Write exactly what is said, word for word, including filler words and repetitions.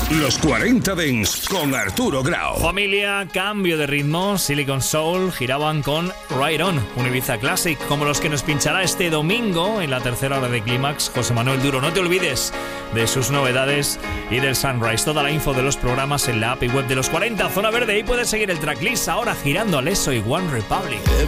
Los cuarenta Dance con Arturo Grau. Familia, cambio de ritmo. Silicon Soul giraban con Right On, un Ibiza Classic, como los que nos pinchará este domingo en la tercera hora de Clímax José Manuel Duro. No te olvides de sus novedades y del Sunrise. Toda la info de los programas en la app y web de los cuarenta. Zona Verde, y puedes seguir el tracklist ahora girando a Leso y One Republic.